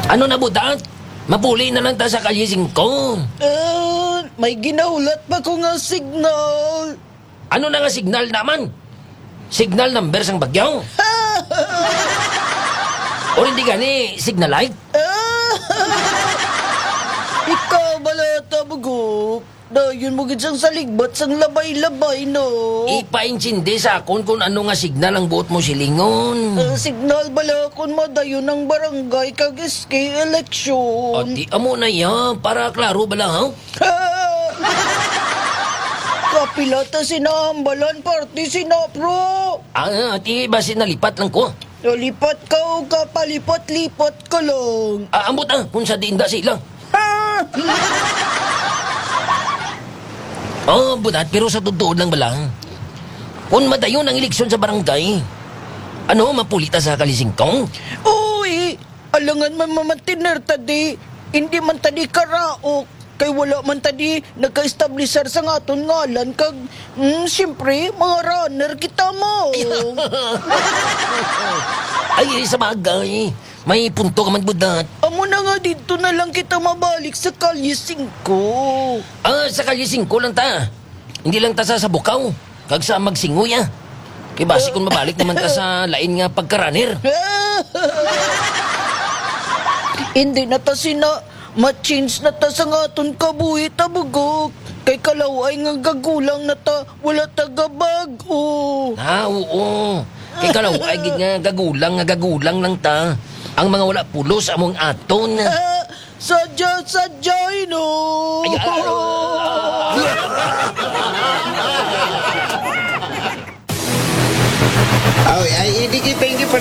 Ano na budat? Mapuli na lang ta sa kalising ko. May ginaulat pa ko nga signal. Ano na nga signal naman? Signal number sang bagyaw? O hindi gani, signal light? Ikaw balata bugok. Dayon mo gid sang saligbat sang labay-labay no. Ipaintindi sa akon kung ano nga signal ang buot mo silingon. Signal bala kun madayon ng barangay kag SK O election. di amo na ya, para klaro bala ha? Kapilata sinambalan party sinapro. Ti ba sinalipat lang ko? Lipat ka o kapalipat-lipat ka lang. Ambot kung sa diinda sila. Budat, pero sa totoo lang balang. Kung madayon ang eleksyon sa barangay, ano, mapulita sa kalising kong? Uy, alangan man mamatiner tadi. Hindi man tadi karaok. Kay wala man tadi nagka-establisar sa ngaton ngalan kag siyempre mga runner kita mo. Ay, sa bagay. May punto ka man, budat. Amo na nga dito na lang kita mabalik sa kalye 5. Sa kalising ko lang ta. Hindi lang ta sa bukaw. Kag sa magsinguya. Kay basi kung mabalik naman ta sa lain nga pagkaraner. Hindi na ta sina ma-change na ta sa ngaton kabuhi tabugok. Kay kalaway nga gagulang na ta wala tagabag. Oo. Kay kalaw ay gid nga gagulang lang ta. Ang mga wala pulos among aton. Sadya, no. Ay, hindi kita